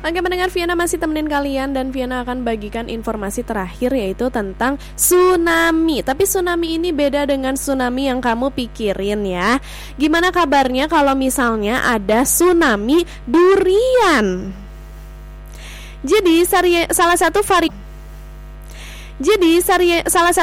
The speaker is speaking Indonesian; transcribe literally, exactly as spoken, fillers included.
Oke pendengar, Viana masih temenin kalian dan Viana akan bagikan informasi terakhir yaitu tentang tsunami. Tapi tsunami ini beda dengan tsunami yang kamu pikirin ya. Gimana kabarnya kalau misalnya ada tsunami durian? Jadi sari, salah satu vari Jadi sari, salah satu